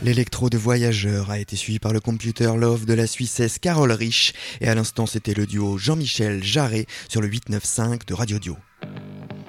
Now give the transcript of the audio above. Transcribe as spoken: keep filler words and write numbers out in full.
L'électro de Voyageur a été suivi par le Computer Love de la Suissesse Carole Rich et à l'instant c'était le duo Jean-Michel Jarret sur le huit neuf cinq de Radio Dio.